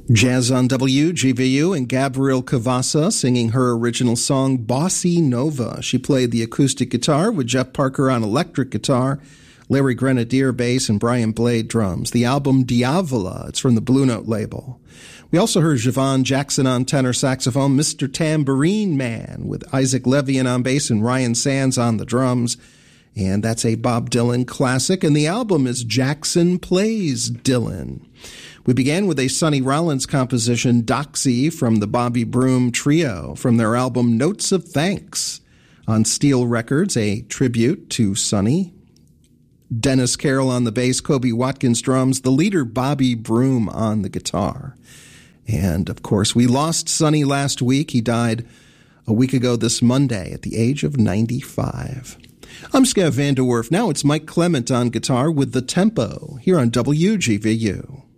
Jazz on WGVU and Gabrielle Cavassa singing her original song, Bossy Nova. She played the acoustic guitar with Jeff Parker on electric guitar, Larry Grenadier bass, and Brian Blade drums. The album Diavola, it's from the Blue Note label. We also heard Javon Jackson on tenor saxophone, Mr. Tambourine Man with Isaac Levian on bass and Ryan Sands on the drums. And that's a Bob Dylan classic, and the album is Jackson Plays Dylan. We began with a Sonny Rollins composition, Doxy, from the Bobby Broom Trio, from their album Notes of Thanks on Steel Records, a tribute to Sonny. Dennis Carroll on the bass, Kobe Watkins drums, the leader Bobby Broom on the guitar. And, of course, we lost Sonny last week. He died a week ago this Monday at the age of 95. I'm Scav Van Der Werf. Now it's Mike Clement on guitar with The Tempo here on WGVU.